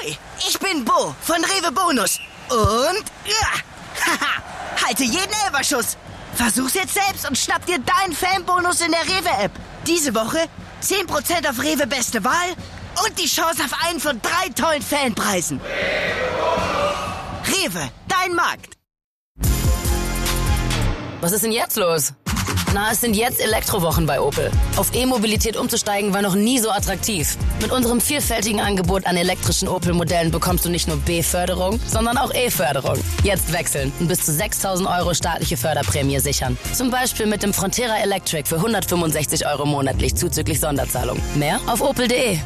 Hi, ich bin Bo von Rewe Bonus. Und halte jeden Elferschuss. Versuch's jetzt selbst und schnapp dir deinen Fanbonus in der Rewe-App. Diese Woche 10% auf Rewe Beste Wahl und die Chance auf einen von 3 tollen Fanpreisen. Rewe, dein Markt. Was ist denn jetzt los? Na, es sind jetzt Elektrowochen bei Opel. Auf E-Mobilität umzusteigen war noch nie so attraktiv. Mit unserem vielfältigen Angebot an elektrischen Opel-Modellen bekommst du nicht nur B-Förderung, sondern auch E-Förderung. Jetzt wechseln und bis zu 6.000 € staatliche Förderprämie sichern. Zum Beispiel mit dem Frontera Electric für 165 € monatlich zuzüglich Sonderzahlung. Mehr auf opel.de.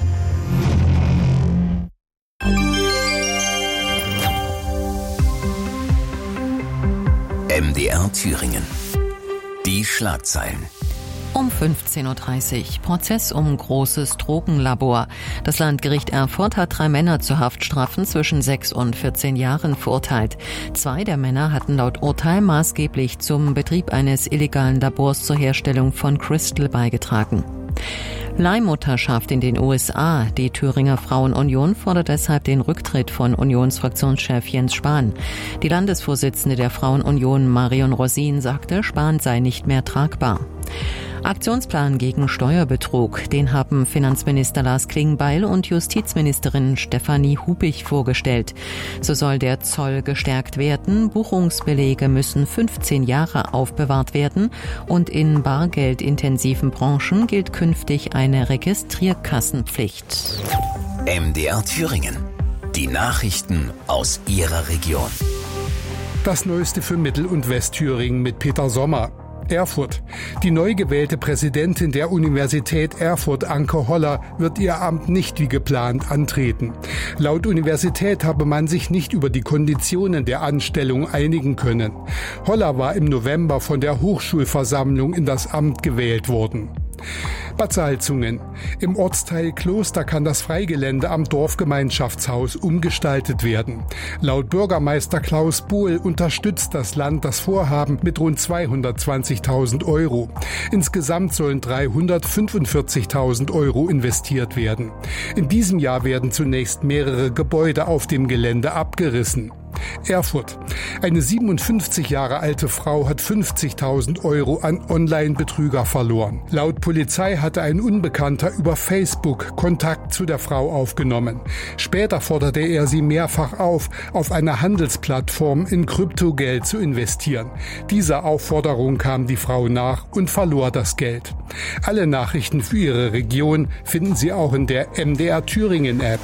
MDR Thüringen. Die Schlagzeilen. Um 15.30 Uhr. Prozess um großes Drogenlabor. Das Landgericht Erfurt hat 3 Männer zu Haftstrafen zwischen 6 und 14 Jahren verurteilt. 2 der Männer hatten laut Urteil maßgeblich zum Betrieb eines illegalen Labors zur Herstellung von Crystal beigetragen. Leihmutterschaft in den USA. Die Thüringer Frauenunion fordert deshalb den Rücktritt von Unionsfraktionschef Jens Spahn. Die Landesvorsitzende der Frauenunion Marion Rosin sagte, Spahn sei nicht mehr tragbar. Aktionsplan gegen Steuerbetrug, den haben Finanzminister Lars Klingbeil und Justizministerin Stefanie Hubich vorgestellt. So soll der Zoll gestärkt werden, Buchungsbelege müssen 15 Jahre aufbewahrt werden und in bargeldintensiven Branchen gilt künftig eine Registrierkassenpflicht. MDR Thüringen. Die Nachrichten aus Ihrer Region. Das Neueste für Mittel- und Westthüringen mit Peter Sommer. Erfurt. Die neu gewählte Präsidentin der Universität Erfurt, Anke Holler, wird ihr Amt nicht wie geplant antreten. Laut Universität habe man sich nicht über die Konditionen der Anstellung einigen können. Holler war im November von der Hochschulversammlung in das Amt gewählt worden. Bad Salzungen. Im Ortsteil Kloster kann das Freigelände am Dorfgemeinschaftshaus umgestaltet werden. Laut Bürgermeister Klaus Bohl unterstützt das Land das Vorhaben mit rund 220.000 €. Insgesamt sollen 345.000 € investiert werden. In diesem Jahr werden zunächst mehrere Gebäude auf dem Gelände abgerissen. Erfurt. Eine 57 Jahre alte Frau hat 50.000 € an Online-Betrüger verloren. Laut Polizei hatte ein Unbekannter über Facebook Kontakt zu der Frau aufgenommen. Später forderte er sie mehrfach auf einer Handelsplattform in Kryptogeld zu investieren. Dieser Aufforderung kam die Frau nach und verlor das Geld. Alle Nachrichten für Ihre Region finden Sie auch in der MDR Thüringen App.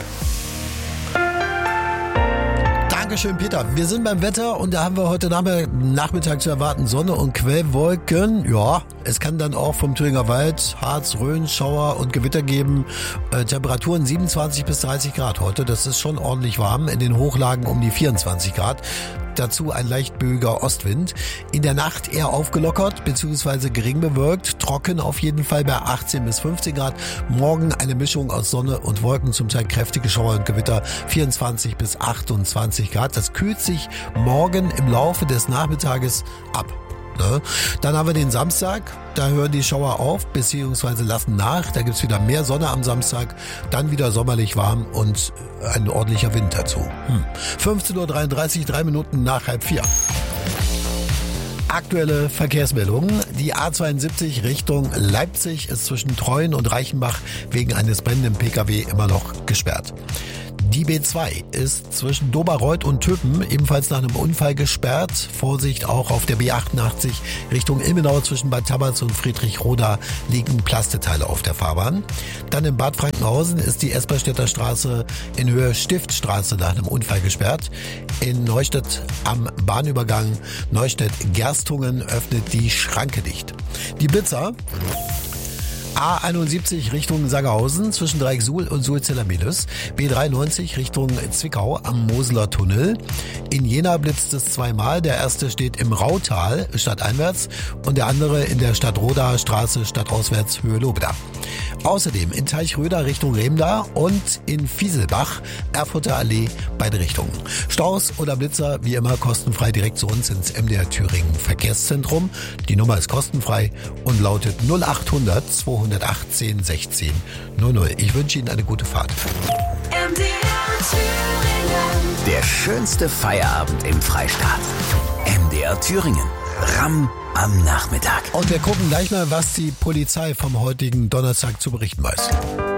Dankeschön, Peter. Wir sind beim Wetter und da haben wir heute Nachmittag zu erwarten Sonne und Quellwolken. Ja, es kann dann auch vom Thüringer Wald, Harz, Rhön, Schauer und Gewitter geben. Temperaturen 27 bis 30 Grad heute. Das ist schon ordentlich warm. In den Hochlagen um die 24 Grad. Dazu ein leicht böiger Ostwind. In der Nacht eher aufgelockert bzw. gering bewölkt. Trocken auf jeden Fall bei 18 bis 15 Grad. Morgen eine Mischung aus Sonne und Wolken, zum Teil kräftige Schauer und Gewitter. 24 bis 28 Grad. Das kühlt sich morgen im Laufe des Nachmittages ab. Dann haben wir den Samstag, da hören die Schauer auf bzw. lassen nach. Da gibt's wieder mehr Sonne am Samstag, dann wieder sommerlich warm und ein ordentlicher Wind dazu. 15.33 Uhr, 3 Minuten nach 3:30. Aktuelle Verkehrsmeldungen. Die A72 Richtung Leipzig ist zwischen Treuen und Reichenbach wegen eines brennenden Pkw immer noch gesperrt. Die B2 ist zwischen Doberreuth und Töpen ebenfalls nach einem Unfall gesperrt. Vorsicht auch auf der B88 Richtung Ilmenau zwischen Bad Tabatz und Friedrichroda liegen Plasteteile auf der Fahrbahn. Dann in Bad Frankenhausen ist die Esperstädter Straße in Höhe Stiftstraße nach einem Unfall gesperrt. In Neustadt am Bahnübergang Neustadt-Gerstungen öffnet die Schranke dicht. Die Blitzer. A71 Richtung Sangerhausen zwischen Dreieck-Suhl und Suhl-Zellermelis. B93 Richtung Zwickau am Moseler Tunnel. In Jena blitzt es zweimal. Der erste steht im Rautal stadteinwärts und der andere in der Stadtrodaer Straße stadtauswärts Höhe Lobeda. Außerdem in Teichröder Richtung Remda und in Fieselbach, Erfurter Allee, beide Richtungen. Staus oder Blitzer wie immer kostenfrei direkt zu uns ins MDR Thüringen Verkehrszentrum. Die Nummer ist kostenfrei und lautet 0800 218 16 00. Ich wünsche Ihnen eine gute Fahrt. MDR Der schönste Feierabend im Freistaat. MDR Thüringen. Ramm am Nachmittag. Und wir gucken gleich mal, was die Polizei vom heutigen Donnerstag zu berichten weiß.